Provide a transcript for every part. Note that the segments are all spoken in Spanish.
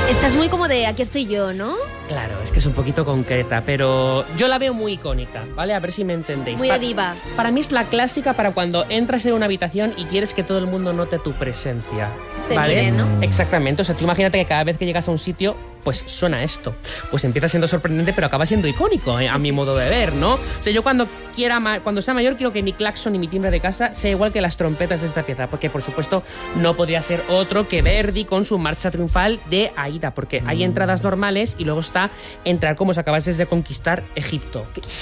Esta es muy como de aquí estoy yo, ¿no? Claro, es que es un poquito concreta, pero yo la veo muy icónica, ¿vale? A ver si me entendéis. Muy de diva. Para mí es la clásica para cuando entras en una habitación y quieres que todo el mundo note tu presencia. ¿Vale? Te mire, ¿no? Exactamente, o sea, tú imagínate que cada vez que llegas a un sitio, pues suena esto. Pues empieza siendo sorprendente, pero acaba siendo icónico, a mi modo de ver, ¿no? O sea, yo cuando sea mayor quiero que mi claxon y mi timbre de casa sea igual que las trompetas de esta pieza, porque por supuesto no podría ser otro que Verdi con su marcha triunfal de Aida, porque hay entradas normales y luego está entrar como si acabases de conquistar Egipto.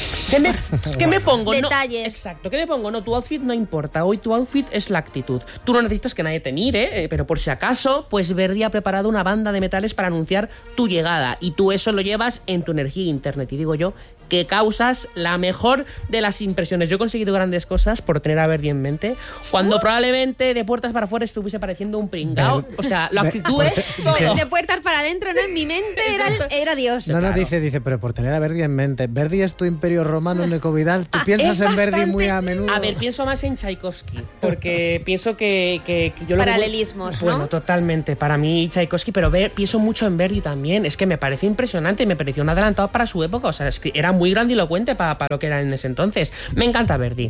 ¿Qué me pongo? Detalles. No, exacto, ¿qué me pongo? No, tu outfit no importa, hoy tu outfit es la actitud. Tú no necesitas que nadie te mire, pero por si acaso, pues Verdi ha preparado una banda de metales para anunciar tu llegada y tú eso lo llevas en tu energía interna. Y digo yo que causas la mejor de las impresiones. Yo he conseguido grandes cosas por tener a Verdi en mente, cuando probablemente de puertas para afuera estuviese pareciendo un pringao. O sea, la actitud es todo. De puertas para adentro, ¿no? En mi mente era Dios. No, Claro. dice, pero por tener a Verdi en mente. Verdi es tu imperio romano, Nico Vidal. ¿Tú piensas en Verdi muy a menudo? A ver, pienso más en Tchaikovsky, porque pienso que yo lo Paralelismos, ¿no? Bueno, totalmente. Para mí Tchaikovsky, pero pienso mucho en Verdi también. Es que me parece impresionante, me pareció un adelantado para su época. O sea, es que era muy grandilocuente para lo que era en ese entonces. Me encanta Verdi.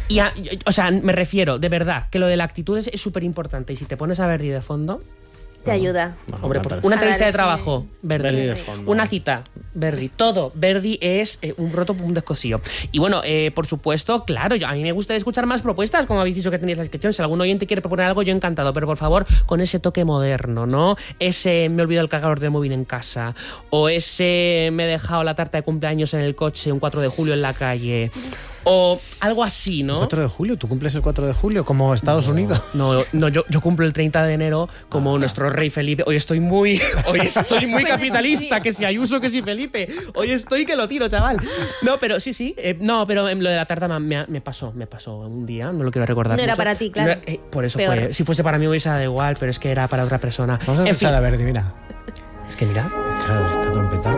O sea, me refiero, de verdad, que lo de la actitud es súper importante. Y si te pones a Verdi de fondo... Te ayuda. Hombre, una entrevista de Agradece. trabajo, Verdi. Verdi de fondo. Una cita, Verdi. Todo. Verdi es un roto, un descosío. Y bueno, por supuesto, claro, a mí me gusta escuchar más propuestas, como habéis dicho que tenéis la descripción. Si algún oyente quiere proponer algo, yo encantado. Pero por favor, con ese toque moderno, ¿no? Ese me olvidó el cargador del móvil en casa. O ese me he dejado la tarta de cumpleaños en el coche un 4 de julio en la calle. O algo así, ¿no? 4 de julio, ¿tú cumples el 4 de julio como Estados Unidos? No, yo cumplo el 30 de enero como nuestro rey Felipe. Hoy estoy muy capitalista, que si Ayuso, que si Felipe. Hoy estoy que lo tiro, chaval. No, pero sí. No, pero lo de la tarta me pasó un día, no lo quiero recordar No era mucho. para ti, claro. Por eso Peor. fue. Si fuese para mí hubiese dado igual, pero es que era para otra persona. Vamos a En escuchar fin, a Verdi, mira. es que mira, Claro, esta trompeta.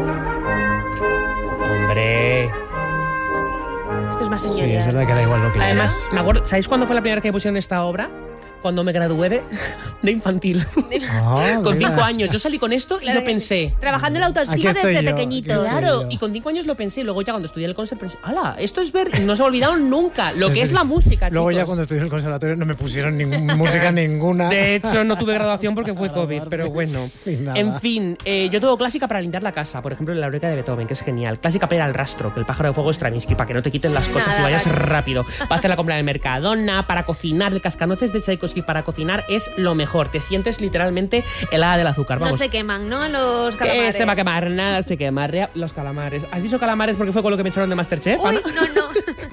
hombre. Esto es más Sí, señorial. es verdad que da igual lo que Además, digas. me acuerdo, ¿sabéis cuándo fue la primera vez que pusieron esta obra? Cuando me gradué de infantil. Ah, Con mira. 5 años. Yo salí con esto y Claro yo que pensé... sí. Trabajando en la Aquí autoestima estoy desde yo, pequeñito. aquí estoy Claro, yo. y con 5 años lo pensé, luego ya cuando estudié en el conservatorio pensé, ¡hala! Esto es ver, no se ha olvidado nunca lo que es la música, Luego ya chicos. cuando estudié en el conservatorio no me pusieron música ninguna. De hecho, no tuve graduación porque fue COVID, pero bueno. Y nada. En fin, yo tengo clásica para limpiar la casa, por ejemplo, la Eureka de Beethoven, que es genial. Clásica para ir al rastro, que el pájaro de fuego es Stravinsky, para que no te quiten las cosas Nada, y vayas vale. rápido. Para hacer la compra de Mercadona, para cocinar, el cascanueces de Tchaikovsky para cocinar es lo mejor. Te sientes literalmente helada del azúcar. No Vamos. se queman, ¿no? Los Que calamares. se va a quemar, nada se quema. Los calamares. ¿Has dicho calamares porque fue con lo que me echaron de Masterchef, Uy, Ana? no.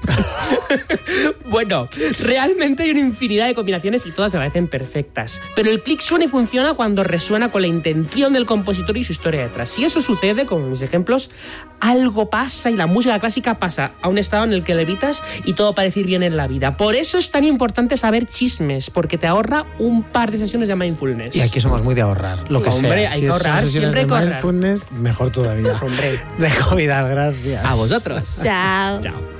Bueno, realmente hay una infinidad de combinaciones y todas me parecen perfectas. Pero el clic suena y funciona cuando resuena con la intención del compositor y su historia detrás. Si eso sucede, como en mis ejemplos, algo pasa y la música clásica pasa a un estado en el que levitas y todo parece ir bien en la vida. Por eso es tan importante saber chismes, porque te ahorra un par de sesiones de mindfulness. Y aquí somos muy de ahorrar, lo que Hombre, sea. hay Si que son ahorrar, sesiones siempre hay de que ahorrar. mindfulness, mejor todavía. Hombre, Nico Vidal, gracias. a vosotros. Chao. Chao.